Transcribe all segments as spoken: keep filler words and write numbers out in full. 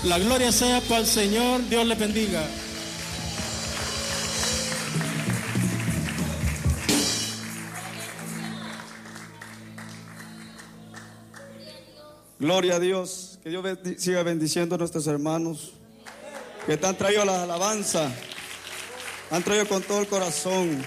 La gloria sea para el Señor. Dios le bendiga. Gloria a Dios. Que Dios siga bendiciendo a nuestros hermanos que te han traído la alabanza, han traído con todo el corazón.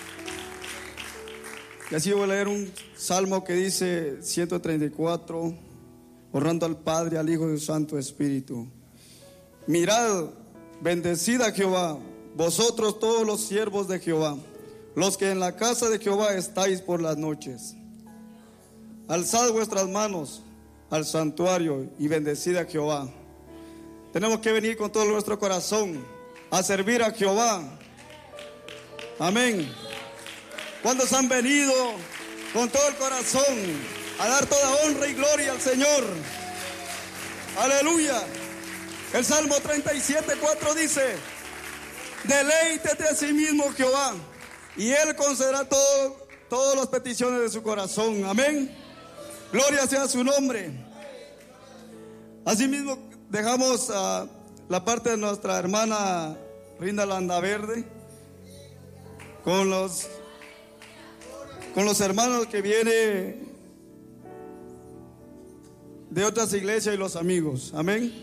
Y así voy a leer un salmo que dice ciento treinta y cuatro, honrando al Padre, al Hijo y al Santo Espíritu. Mirad, bendecid a Jehová, vosotros todos los siervos de Jehová, los que en la casa de Jehová estáis por las noches. Alzad vuestras manos al santuario y bendecid a Jehová. Tenemos que venir con todo nuestro corazón a servir a Jehová. Amén. ¿Cuántos han venido con todo el corazón a dar toda honra y gloria al Señor? Aleluya. El Salmo treinta y siete, cuatro dice: deleítete a sí mismo Jehová, y Él concederá todo, todas las peticiones de su corazón. Amén. Gloria sea su nombre. Asimismo, dejamos uh, la parte de nuestra hermana Rinda Landaverde con los con los hermanos que vienen de otras iglesias y los amigos. Amén.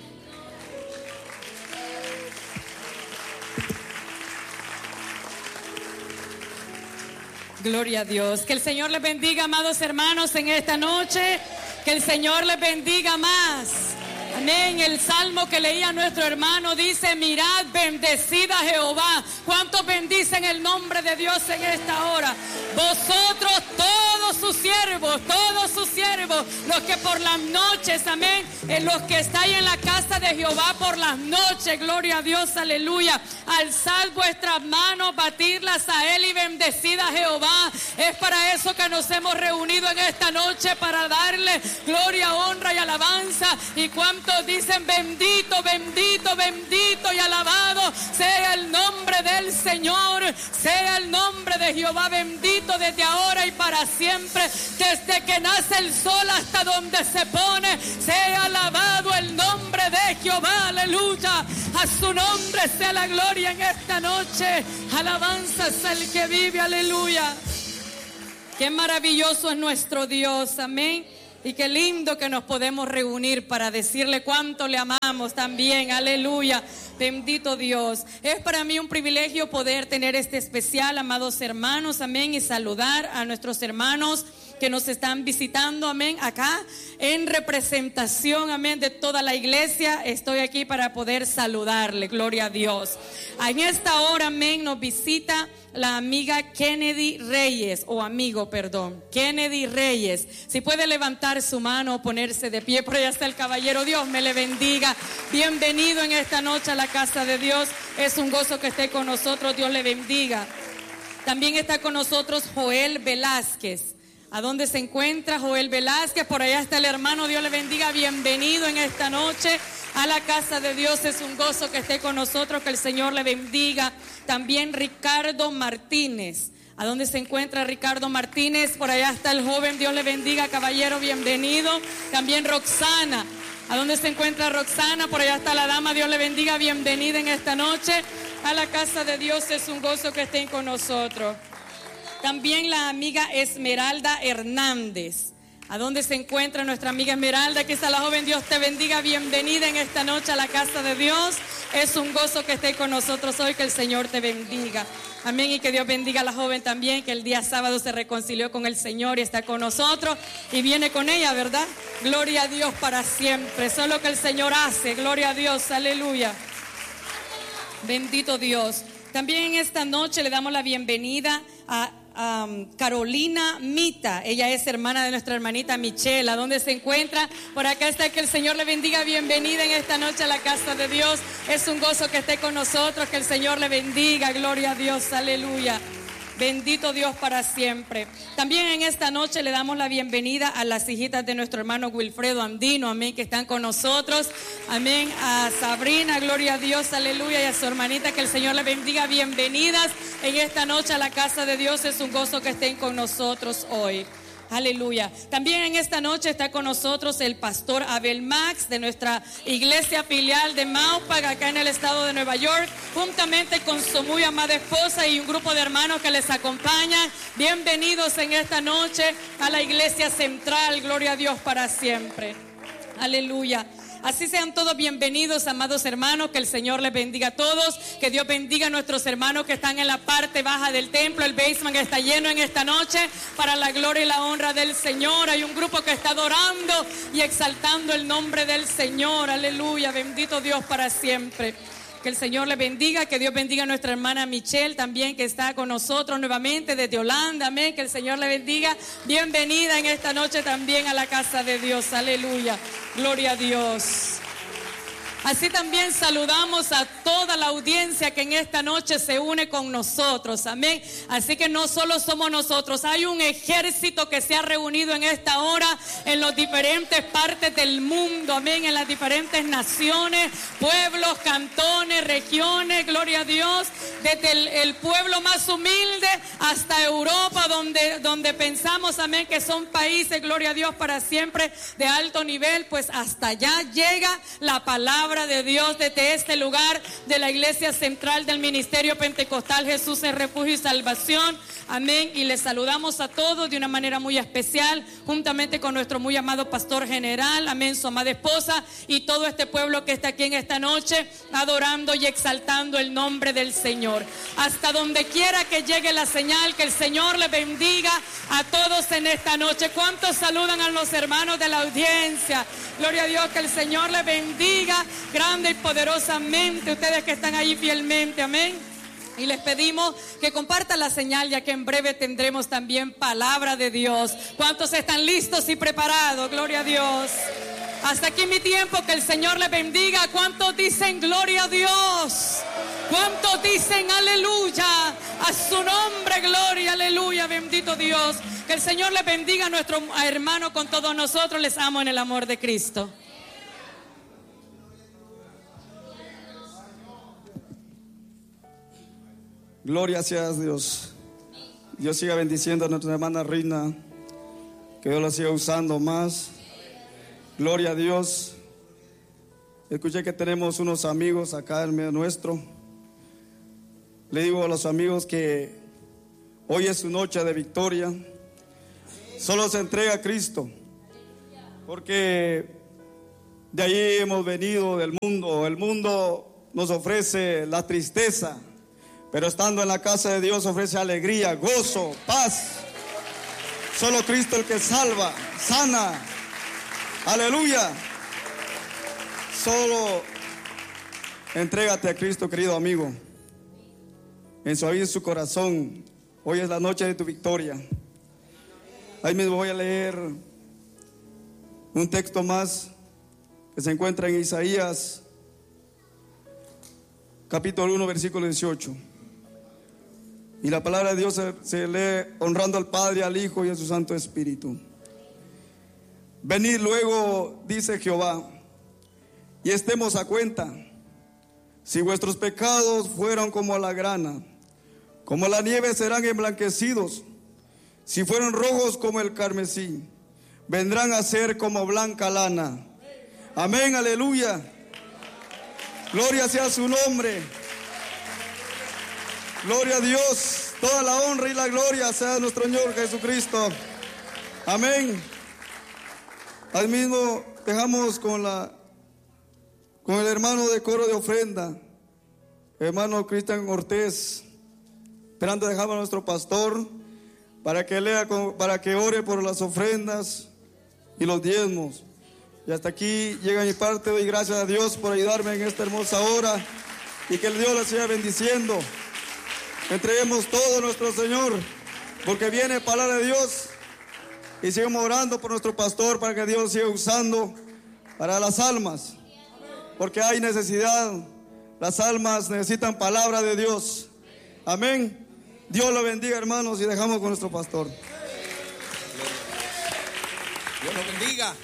Gloria a Dios. Que el Señor les bendiga, amados hermanos, en esta noche. Que el Señor les bendiga más. Amén. El salmo que leía nuestro hermano dice: mirad, bendecid a Jehová. ¿Cuántos bendicen el nombre de Dios en esta hora? Vosotros todos sus siervos, todos sus siervos, los que por las noches, amén, en los que estáis en la casa de Jehová por las noches, gloria a Dios, aleluya. Alzad vuestras manos, batidlas a Él y bendecid a Jehová. Es para eso que nos hemos reunido en esta noche, para darle gloria, honra y alabanza. Y cuántos dicen: bendito, bendito, bendito y alabado sea el nombre del Señor, sea el nombre de Jehová bendito desde ahora y para siempre, desde que nace el sol hasta donde se pone. Sea alabado el nombre de Jehová, aleluya. A su nombre sea la gloria en esta noche. Alabanzas al que vive, aleluya. Qué maravilloso es nuestro Dios, amén. Y qué lindo que nos podemos reunir para decirle cuánto le amamos también, aleluya. Bendito Dios. Es para mí un privilegio poder tener este especial, amados hermanos, amén, y saludar a nuestros hermanos que nos están visitando, amén, acá en representación, amén, de toda la iglesia. Estoy aquí para poder saludarle, gloria a Dios. En esta hora, amén, nos visita la amiga Kennedy Reyes, o amigo, perdón, Kennedy Reyes. Si puede levantar su mano o ponerse de pie, por allá está el caballero. Dios me le bendiga. Bienvenido en esta noche a la casa de Dios. Es un gozo que esté con nosotros. Dios le bendiga. También está con nosotros Joel Velázquez. ¿A dónde se encuentra Joel Velázquez? Por allá está el hermano. Dios le bendiga. Bienvenido en esta noche a la casa de Dios. Es un gozo que esté con nosotros. Que el Señor le bendiga. También Ricardo Martínez. ¿A dónde se encuentra Ricardo Martínez? Por allá está el joven. Dios le bendiga, caballero. Bienvenido. También Roxana. ¿A dónde se encuentra Roxana? Por allá está la dama. Dios le bendiga. Bienvenida en esta noche a la casa de Dios. Es un gozo que estén con nosotros. También la amiga Esmeralda Hernández. ¿A dónde se encuentra nuestra amiga Esmeralda? Aquí está la joven. Dios te bendiga. Bienvenida en esta noche a la casa de Dios. Es un gozo que esté con nosotros hoy. Que el Señor te bendiga. Amén. Y que Dios bendiga a la joven también, que el día sábado se reconcilió con el Señor y está con nosotros y viene con ella, ¿verdad? Gloria a Dios para siempre. Eso es lo que el Señor hace. Gloria a Dios. Aleluya. Bendito Dios. También en esta noche le damos la bienvenida a Um, Carolina Mita. Ella es hermana de nuestra hermanita Michelle. ¿A dónde se encuentra? Por acá está. Que el Señor le bendiga. Bienvenida en esta noche a la casa de Dios. Es un gozo que esté con nosotros. Que el Señor le bendiga. Gloria a Dios. Aleluya. Bendito Dios para siempre. También en esta noche le damos la bienvenida a las hijitas de nuestro hermano Wilfredo Andino, amén, que están con nosotros, amén, a Sabrina, gloria a Dios, aleluya, y a su hermanita, que el Señor le bendiga. Bienvenidas en esta noche a la casa de Dios. Es un gozo que estén con nosotros hoy. Aleluya. También en esta noche está con nosotros el pastor Abel Max de nuestra iglesia filial de Maupag, acá en el estado de Nueva York, juntamente con su muy amada esposa y un grupo de hermanos que les acompañan. Bienvenidos en esta noche a la iglesia central. Gloria a Dios para siempre. Aleluya. Así sean todos bienvenidos, amados hermanos, que el Señor les bendiga a todos, que Dios bendiga a nuestros hermanos que están en la parte baja del templo. El basement está lleno en esta noche para la gloria y la honra del Señor. Hay un grupo que está adorando y exaltando el nombre del Señor. Aleluya, bendito Dios para siempre. Que el Señor le bendiga, que Dios bendiga a nuestra hermana Michelle también, que está con nosotros nuevamente desde Holanda. Amén, que el Señor le bendiga. Bienvenida en esta noche también a la casa de Dios. Aleluya, gloria a Dios. Así también saludamos a toda la audiencia que en esta noche se une con nosotros, amén. Así que no solo somos nosotros, hay un ejército que se ha reunido en esta hora en las diferentes partes del mundo, amén, en las diferentes naciones, pueblos, cantones, regiones, gloria a Dios, desde el, el pueblo más humilde hasta Europa, donde, donde pensamos, amén, que son países, gloria a Dios, para siempre de alto nivel, pues hasta allá llega la palabra de Dios desde este lugar de la iglesia central del ministerio pentecostal Jesús es refugio y salvación, amén. Y les saludamos a todos de una manera muy especial, juntamente con nuestro muy amado pastor general, amén, su amada esposa y todo este pueblo que está aquí en esta noche adorando y exaltando el nombre del Señor. Hasta donde quiera que llegue la señal, que el Señor les bendiga a todos en esta noche. ¿Cuántos saludan a los hermanos de la audiencia? Gloria a Dios, que el Señor les bendiga grande y poderosamente, ustedes que están ahí fielmente, amén. Y les pedimos que compartan la señal, ya que en breve tendremos también palabra de Dios. ¿Cuántos están listos y preparados? Gloria a Dios. Hasta aquí mi tiempo, que el Señor les bendiga. ¿Cuántos dicen gloria a Dios? ¿Cuántos dicen aleluya? A su nombre, gloria, aleluya, bendito Dios. Que el Señor les bendiga a nuestro hermano con todos nosotros. Les amo en el amor de Cristo. Gloria sea a Dios. Dios siga bendiciendo a nuestra hermana Rina, que Dios la siga usando más. Gloria a Dios. Escuché que tenemos unos amigos acá en medio nuestro. Le digo a los amigos que hoy es su noche de victoria. Solo se entrega a Cristo, porque de ahí hemos venido, del mundo. El mundo nos ofrece la tristeza, pero estando en la casa de Dios ofrece alegría, gozo, paz. Solo Cristo el que salva, sana. Aleluya. Solo entrégate a Cristo, querido amigo. En su vida, en su corazón. Hoy es la noche de tu victoria. Ahí mismo voy a leer un texto más que se encuentra en Isaías capítulo uno, versículo dieciocho. Y la palabra de Dios se, se lee honrando al Padre, al Hijo y a su Santo Espíritu. Venid luego, dice Jehová, y estemos a cuenta. Si vuestros pecados fueron como la grana, como la nieve serán emblanquecidos. Si fueron rojos como el carmesí, vendrán a ser como blanca lana. Amén, aleluya. Gloria sea su nombre. Gloria a Dios. Toda la honra y la gloria sea a nuestro Señor Jesucristo. Amén. Al mismo dejamos con la con el hermano de coro de ofrenda, hermano Cristian Ortiz, esperando dejamos a nuestro pastor para que lea, para que ore por las ofrendas y los diezmos. Y hasta aquí llega mi parte. Doy gracias a Dios por ayudarme en esta hermosa hora, y que el Dios la siga bendiciendo. Entreguemos todo a nuestro Señor, porque viene palabra de Dios, y sigamos orando por nuestro pastor para que Dios siga usando para las almas, porque hay necesidad. Las almas necesitan palabra de Dios. Amén. Dios lo bendiga, hermanos, y dejamos con nuestro pastor. Dios lo bendiga.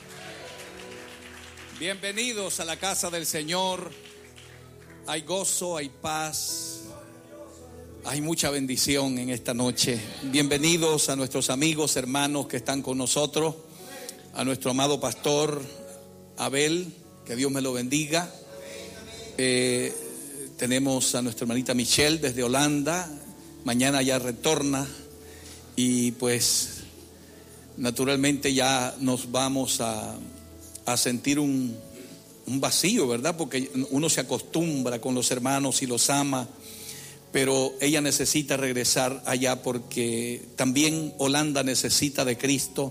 Bienvenidos a la casa del Señor. Hay gozo, hay paz, Hay mucha bendición en esta noche. Bienvenidos a nuestros amigos, hermanos que están con nosotros, a nuestro amado pastor Abel, que Dios me lo bendiga. Eh, tenemos a nuestra hermanita Michelle desde Holanda, mañana ya retorna y pues naturalmente ya nos vamos a, a sentir un, un vacío, ¿verdad? Porque uno se acostumbra con los hermanos y los ama. Pero ella necesita regresar allá porque también Holanda necesita de Cristo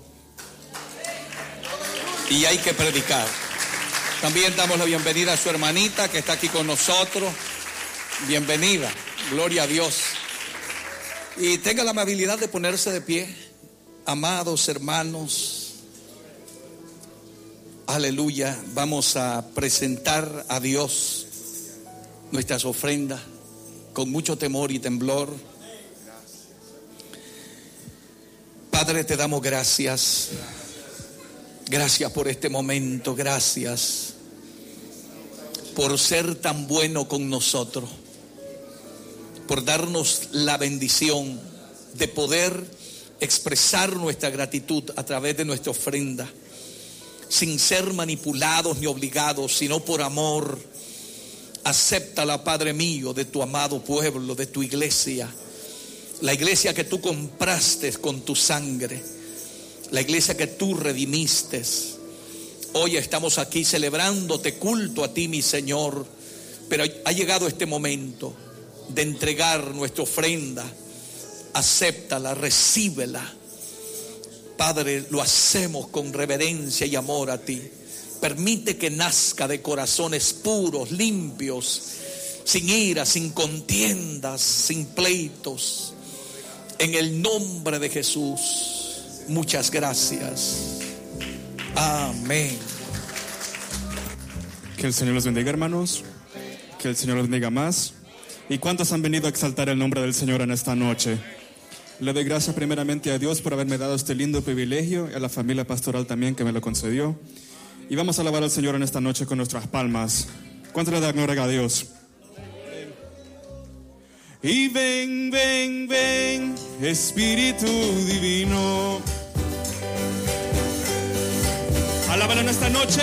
y hay que predicar. También damos la bienvenida a su hermanita que está aquí con nosotros. Bienvenida, gloria a Dios. Y tenga la amabilidad de ponerse de pie, amados hermanos. Aleluya, vamos a presentar a Dios nuestras ofrendas con mucho temor y temblor. Padre, te damos gracias. Gracias por este momento. Gracias por ser tan bueno con nosotros, por darnos la bendición de poder expresar nuestra gratitud a través de nuestra ofrenda, sin ser manipulados ni obligados, sino por amor. Acéptala, Padre mío, de tu amado pueblo, de tu iglesia, la iglesia que tú compraste con tu sangre, la iglesia que tú redimiste. Hoy estamos aquí celebrándote, culto a ti, mi Señor, pero ha llegado este momento de entregar nuestra ofrenda. Acéptala, recíbela. Padre, lo hacemos con reverencia y amor a ti. Permite que nazca de corazones puros, limpios, sin ira, sin contiendas, sin pleitos. En el nombre de Jesús, muchas gracias. Amén. Que el Señor los bendiga, hermanos. Que el Señor los bendiga más. ¿Y cuántos han venido a exaltar el nombre del Señor en esta noche? Le doy gracias primeramente a Dios por haberme dado este lindo privilegio y a la familia pastoral también que me lo concedió. Y vamos a alabar al Señor en esta noche con nuestras palmas. ¿Cuánto le da gloria a Dios? Y ven, ven, ven, Espíritu Divino. Alábalo en esta noche.